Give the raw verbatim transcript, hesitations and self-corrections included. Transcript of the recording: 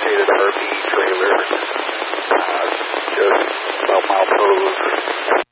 located R V trailer, uh, just about milepost